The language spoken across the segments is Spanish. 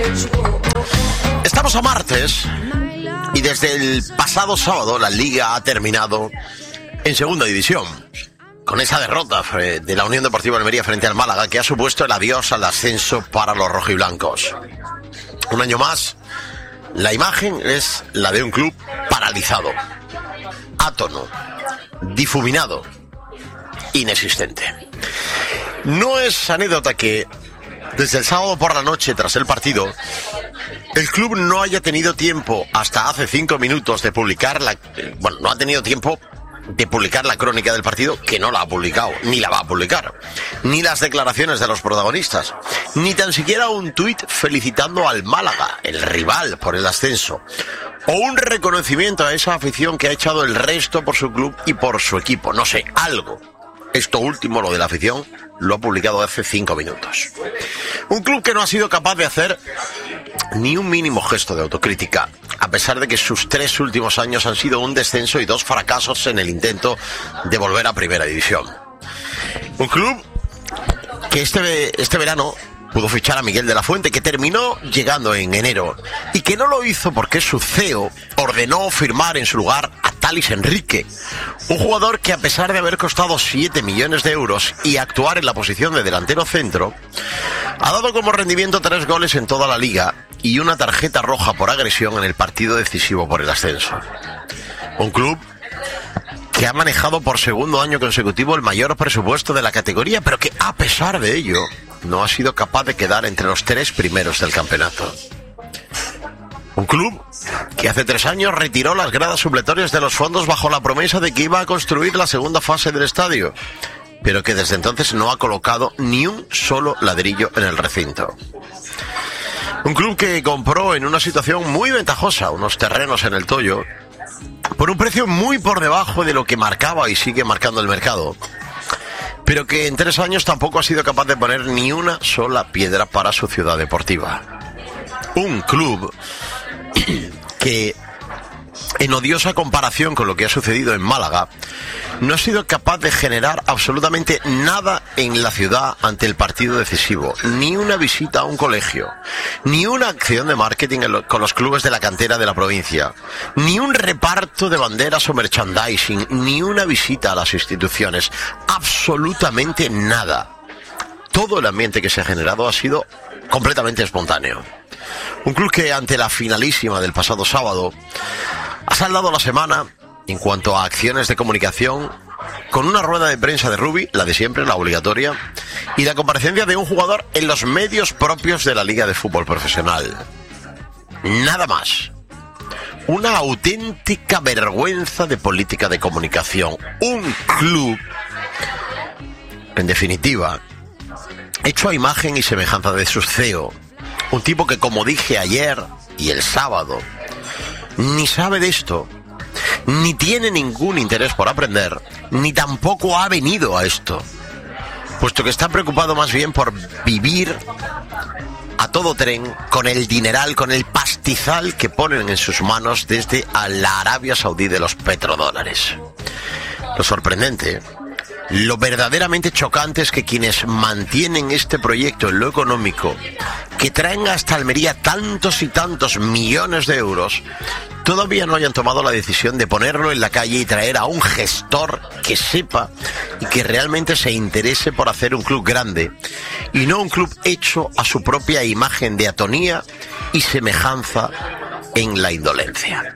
Estamos a martes y desde el pasado sábado la Liga ha terminado en segunda división, con esa derrota de la Unión Deportiva Almería frente al Málaga que ha supuesto el adiós al ascenso para los rojiblancos. Un año más, la imagen es la de un club paralizado, átono, difuminado, inexistente. No es anécdota que desde el sábado por la noche, tras el partido, el club no haya tenido tiempo hasta hace 5 minutos de publicar no ha tenido tiempo de publicar la crónica del partido, que no la ha publicado, ni la va a publicar, ni las declaraciones de los protagonistas, ni tan siquiera un tuit felicitando al Málaga, el rival, por el ascenso, o un reconocimiento a esa afición que ha echado el resto por su club y por su equipo, no sé, algo. Esto último, lo de la afición, lo ha publicado hace 5 minutos. Un club que no ha sido capaz de hacer ni un mínimo gesto de autocrítica, a pesar de que sus 3 últimos años han sido un descenso y 2 fracasos en el intento de volver a primera división. Un club que este verano pudo fichar a Miguel de la Fuente, que terminó llegando en enero, y que no lo hizo porque su CEO ordenó firmar en su lugar a Thalis Enrique, un jugador que, a pesar de haber costado 7 millones de euros y actuar en la posición de delantero centro, ha dado como rendimiento 3 goles en toda la liga y una tarjeta roja por agresión en el partido decisivo por el ascenso. Un club que ha manejado por segundo año consecutivo el mayor presupuesto de la categoría, pero que, a pesar de ello, no ha sido capaz de quedar entre los 3 primeros del campeonato. Un club que hace 3 años retiró las gradas supletorias de los fondos bajo la promesa de que iba a construir la segunda fase del estadio, pero que desde entonces no ha colocado ni un solo ladrillo en el recinto. Un club que compró en una situación muy ventajosa unos terrenos en el Toyo por un precio muy por debajo de lo que marcaba y sigue marcando el mercado, pero que en 3 años tampoco ha sido capaz de poner ni una sola piedra para su ciudad deportiva. Un club que, en odiosa comparación con lo que ha sucedido en Málaga, no ha sido capaz de generar absolutamente nada en la ciudad ante el partido decisivo, ni una visita a un colegio, ni una acción de marketing con los clubes de la cantera de la provincia, ni un reparto de banderas o merchandising, ni una visita a las instituciones, absolutamente nada. Todo el ambiente que se ha generado ha sido completamente espontáneo. Un club que, ante la finalísima del pasado sábado, ha saldado la semana en cuanto a acciones de comunicación con una rueda de prensa de Rubi, la de siempre, la obligatoria, y la comparecencia de un jugador en los medios propios de la Liga de Fútbol Profesional. Nada más. Una auténtica vergüenza de política de comunicación. Un club, en definitiva, hecho a imagen y semejanza de su CEO. Un tipo que, como dije ayer y el sábado, ni sabe de esto, ni tiene ningún interés por aprender, ni tampoco ha venido a esto, puesto que está preocupado más bien por vivir a todo tren con el dineral, con el pastizal que ponen en sus manos desde a la Arabia Saudí de los petrodólares. Lo sorprendente, lo verdaderamente chocante es que quienes mantienen este proyecto en lo económico, que traen hasta Almería tantos y tantos millones de euros, todavía no hayan tomado la decisión de ponerlo en la calle y traer a un gestor que sepa y que realmente se interese por hacer un club grande, y no un club hecho a su propia imagen de atonía y semejanza en la indolencia.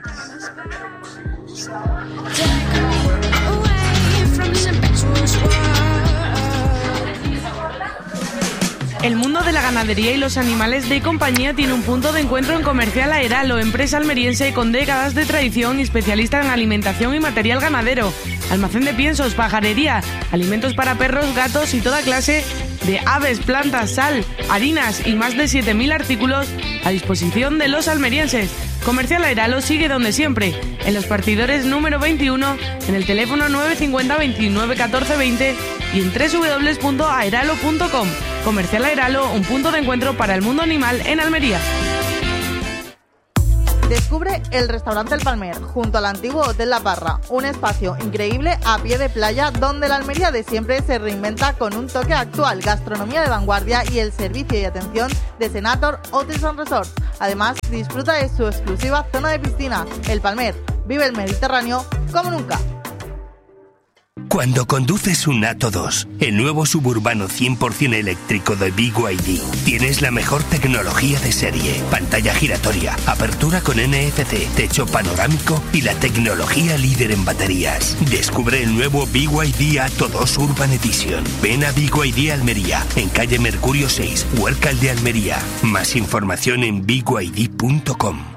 El mundo de la ganadería y los animales de compañía tiene un punto de encuentro en Comercial Aeralo, empresa almeriense con décadas de tradición y especialista en alimentación y material ganadero. Almacén de piensos, pajarería, alimentos para perros, gatos y toda clase de aves, plantas, sal, harinas y más de 7.000 artículos a disposición de los almerienses. Comercial Aeralo sigue donde siempre, en los partidores número 21, en el teléfono 950 29 14 20 y en www.aeralo.com. Comercial Aeralo, un punto de encuentro para el mundo animal en Almería. Descubre el restaurante El Palmer, junto al antiguo Hotel La Parra, un espacio increíble a pie de playa donde la Almería de siempre se reinventa con un toque actual, gastronomía de vanguardia y el servicio y atención de Senator Hotels & Resorts. Además, disfruta de su exclusiva zona de piscina. El Palmer, vive el Mediterráneo como nunca. Cuando conduces un Atto 2, el nuevo suburbano 100% eléctrico de BYD, tienes la mejor tecnología de serie, pantalla giratoria, apertura con NFC, techo panorámico y la tecnología líder en baterías. Descubre el nuevo BYD Atto 2 Urban Edition. Ven a BYD Almería, en calle Mercurio 6, Huércal de Almería. Más información en byd.com.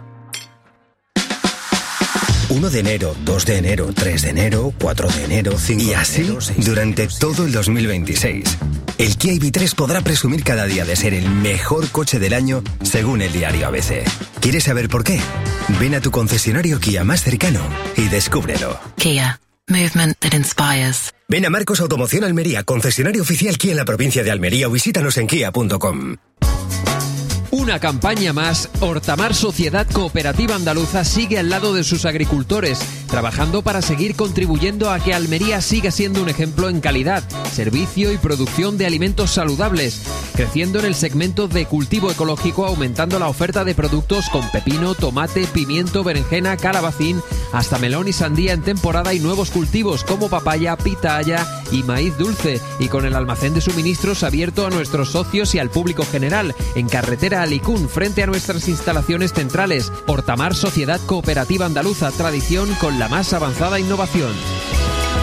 1 de enero, 2 de enero, 3 de enero, 4 de enero, 5 de enero... Y así, durante todo el 2026. El Kia EV3 podrá presumir cada día de ser el mejor coche del año, según el diario ABC. ¿Quieres saber por qué? Ven a tu concesionario Kia más cercano y descúbrelo. Kia. Movement that inspires. Ven a Marcos Automoción Almería, concesionario oficial Kia en la provincia de Almería, o visítanos en kia.com. Una campaña más, Hortamar Sociedad Cooperativa Andaluza sigue al lado de sus agricultores, trabajando para seguir contribuyendo a que Almería siga siendo un ejemplo en calidad, servicio y producción de alimentos saludables, creciendo en el segmento de cultivo ecológico, aumentando la oferta de productos con pepino, tomate, pimiento, berenjena, calabacín, hasta melón y sandía en temporada y nuevos cultivos como papaya, pitaya y maíz dulce, y con el almacén de suministros abierto a nuestros socios y al público general, en carretera Alicún, frente a nuestras instalaciones centrales. Hortamar Sociedad Cooperativa Andaluza, tradición con la más avanzada innovación.